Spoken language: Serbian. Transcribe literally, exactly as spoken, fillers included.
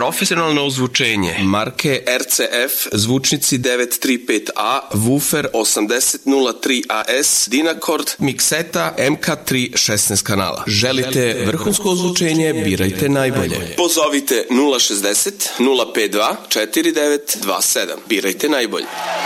Profesionalno ozvučenje marke R C F, zvučnici devet tri pet A, Woofer osamdeset nula tri A S, Dynacord, Mixeta M K tri šesnaest kanala. Želite vrhunsko ozvučenje, birajte najbolje. Pozovite nula šezdeset nula pet dva četiri devet dva sedam. Birajte najbolje.